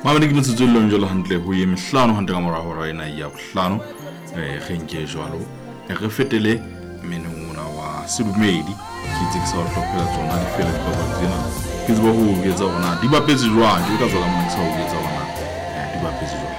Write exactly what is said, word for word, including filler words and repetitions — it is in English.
Mabane ke metsotso le njalo hantle ho ye mehlano hante ka mora hora ena ya bohlano eh ge nke jwalo e re fetele menunguna wa sedumedi ke tse ke sa hlophela tsona di fela di ba tsena ke tseba ho etsa bona di bapetse jwang ke ka tsela mona ke sa ho etsa bona di bapetse jwang